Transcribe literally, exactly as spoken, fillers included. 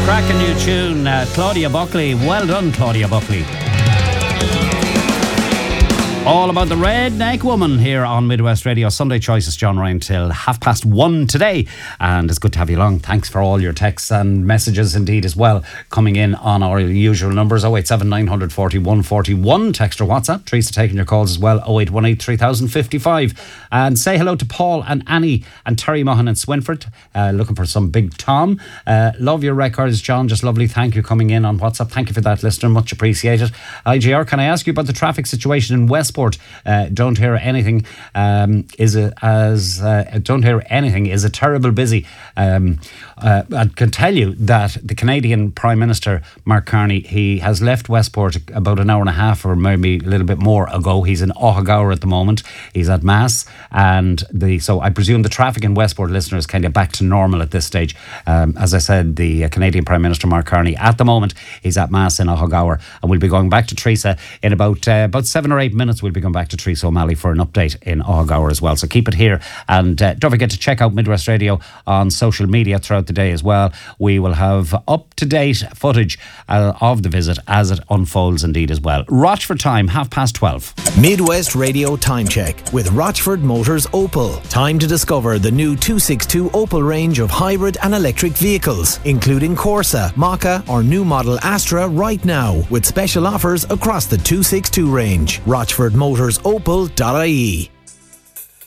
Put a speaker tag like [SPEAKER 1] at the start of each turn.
[SPEAKER 1] Cracking new tune, uh, Claudia Buckley. Well done, Claudia Buckley. All about the Redneck Woman here on Midwest Radio. Sunday Choices, John Ryan, till half past one today. And it's good to have you along. Thanks for all your texts and messages indeed as well, coming in on our usual numbers. oh eight seven nine four one four one. Text or WhatsApp. Teresa taking your calls as well. oh eight one eight three thousand fifty-five. And say hello to Paul and Annie and Terry Mahan in Swinford. Uh, looking for some Big Tom. Uh, love your records, John. Just lovely. Thank you coming in on WhatsApp. Thank you for that, listener. Much appreciated. I G R, can I ask you about the traffic situation in Westport? Uh, don't hear anything. Um, is it as uh, don't hear anything? Is it terrible busy? Um, uh, I can tell you that the Canadian Prime Minister Mark Carney, he has left Westport about an hour and a half or maybe a little bit more ago. He's in Ohagower at the moment. He's at Mass, and the so I presume the traffic in Westport, listeners, kind of back to normal at this stage. Um, as I said, the uh, Canadian Prime Minister Mark Carney, at the moment, he's at Mass in Ohagower, and we'll be going back to Teresa in about uh, about seven or eight minutes. We'll be going back to Teresa O'Malley for an update in Ohagower as well. So keep it here, and uh, don't forget to check out Midwest Radio on social media throughout the day as well. We will have up-to-date footage uh, of the visit as it unfolds indeed as well. Rochford time, half past twelve.
[SPEAKER 2] Midwest Radio Time Check with Rochford Motors Opel. Time to discover the new two sixty-two Opel range of hybrid and electric vehicles, including Corsa, Maka or new model Astra right now, with special offers across the two sixty-two range. rochford motors opel dot I E.